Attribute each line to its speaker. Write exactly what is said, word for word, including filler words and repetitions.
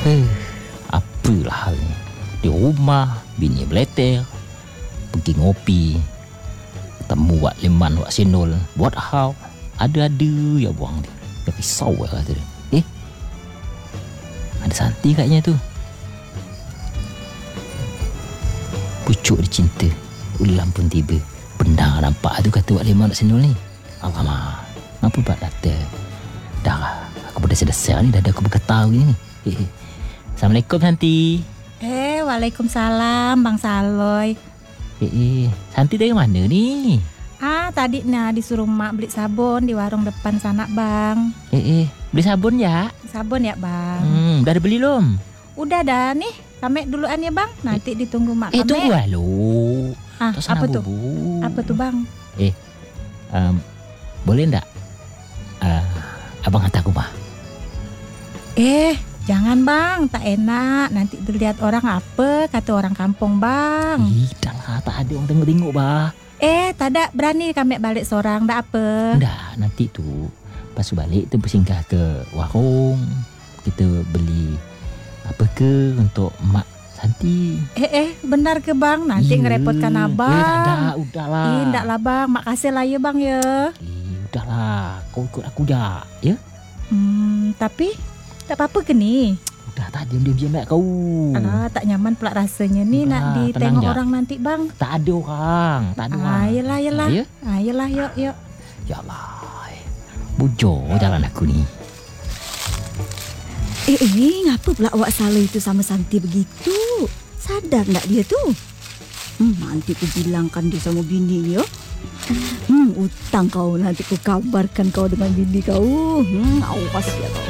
Speaker 1: Eh, apalah hal ni. Di rumah, bini beleter, pergi ngopi, ketemu Wak Liman, Wak Sinul, buat hal. Ada-ada ya buang dia. Dia risau lah kata dia. Eh, ada Santi katnya tu. Pucuk dia cinta, ulang pun tiba. Benar nampak tu kata Wak Liman, Wak Sinul ni. Alamak, apa buat data? Dah lah, aku berdasar-dasar ni, dah ada aku bergetar ni. Eh, eh. Assalamualaikum Santi.
Speaker 2: Eh, waalaikumsalam Bang Saloy.
Speaker 1: Eh, eh. Santi dari mana ni?
Speaker 2: Ah, tadi nah disuruh mak beli sabun di warung depan sana Bang.
Speaker 1: Eh, eh. Beli sabun ya?
Speaker 2: Sabun ya Bang.
Speaker 1: Hmm, dah ada beli belum?
Speaker 2: Udah dah nih, kami duluan ya Bang. Nanti ditunggu mak
Speaker 1: Eh,
Speaker 2: kami.
Speaker 1: tunggu dulu.
Speaker 2: Ah,
Speaker 1: Tak sana
Speaker 2: apa tuh?
Speaker 1: bubuk.
Speaker 2: Apa tuh Bang?
Speaker 1: Eh, um, boleh ndak uh, abang hantar ke rumah?
Speaker 2: Eh, jangan Bang, tak enak. Nanti dilihat orang apa kata orang kampung Bang.
Speaker 1: Ih, dah lah, tak ada orang tengok-tengok bah.
Speaker 2: Eh, tak ada, berani kami balik seorang, dak apa?
Speaker 1: Ndak, nanti tu pas balik tu bersinggah ke warung. Kita beli apa ke untuk mak Santi.
Speaker 2: Eh, eh, benar ke Bang? Nanti
Speaker 1: Iya.
Speaker 2: ngerepotkan abang.
Speaker 1: Eh, tak ada, udahlah.
Speaker 2: Ih, ndak lah Bang, makasih lah ya Bang ya.
Speaker 1: Eh, udahlah, kau ikut aku dah, ya?
Speaker 2: Hmm, tapi tak apa-apa ke ni?
Speaker 1: Udah tak diam-diam mak kau.
Speaker 2: Alah, tak nyaman pula rasanya ni
Speaker 1: Udah,
Speaker 2: nak
Speaker 1: tenang
Speaker 2: ditengok
Speaker 1: je.
Speaker 2: orang nanti Bang.
Speaker 1: Tak ada orang, tak ada orang.
Speaker 2: Ah, yelah, yelah.
Speaker 1: Ya?
Speaker 2: Ah, yelah, yuk, yuk.
Speaker 1: Ya Allah. Bujur jalan aku ni.
Speaker 3: Eh, eh, ngapa pula awak salah itu sama Santi begitu? Sadar tak dia tu? Hmm, nanti ku bilangkan dia sama bini ya. Hmm, utang kau, nanti ku kabarkan kau dengan bini kau. Hmm, awas ya kau.